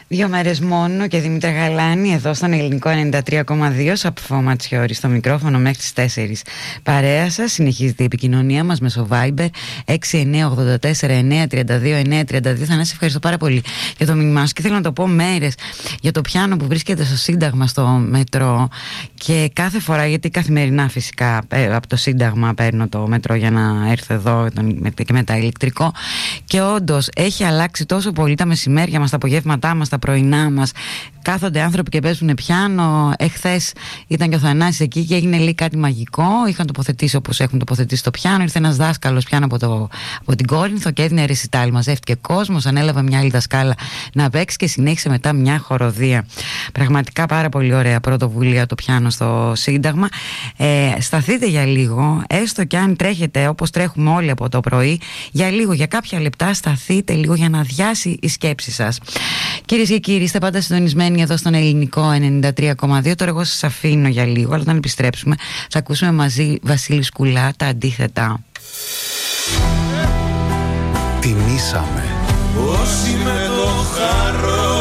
2 μέρες μόνο και Δήμητρα Γαλάνη εδώ στον Ελληνικό 93,2. Σαπφό Ματσιώρη στο μικρόφωνο μέχρι τις 4. Παρέα σας, συνεχίζεται η επικοινωνία μας μέσω Viber 6984-932-932. Θα σε ευχαριστώ πάρα πολύ για το μήνυμά σου και θέλω να το πω μέρες για το πιάνο που βρίσκεται στο Σύνταγμα στο μετρό. Και κάθε φορά, γιατί καθημερινά φυσικά από το Σύνταγμα παίρνω το μετρό για να έρθω εδώ και μετά ηλεκτρικό, και όντως έχει αλλάξει τόσο πολύ τα μεσημέρια μας, τα απογεύματά μας, τα πρωινά μας. Κάθονται άνθρωποι και παίζουν πιάνο. Εχθές ήταν και ο Θανάσης εκεί και έγινε λέει κάτι μαγικό. Είχαν τοποθετήσει όπως έχουν τοποθετήσει το πιάνο. Ήρθε ένας δάσκαλος πιάνο από την Κόρινθο και έδινε ρεσιτάλ. Μαζεύτηκε κόσμος, ανέλαβε μια άλλη δασκάλα να παίξει και συνέχισε μετά μια χοροδία. Πραγματικά πάρα πολύ ωραία πρωτοβουλία το πιάνο στο Σύνταγμα. Σταθείτε για λίγο, έστω και αν τρέχετε όπως τρέχουμε όλοι από το πρωί, για λίγο, για κάποια λεπτά σταθείτε λίγο για να αδειάσει η σκέψη σας. Κυρίες και κύριοι, είστε πάντα συντονισμένοι εδώ στον Ελληνικό 93,2. Τώρα εγώ σας αφήνω για λίγο, αλλά όταν επιστρέψουμε θα ακούσουμε μαζί Βασίλη Σκουλά, τα αντίθετα. Τιμήσαμε όσοι με το χαρό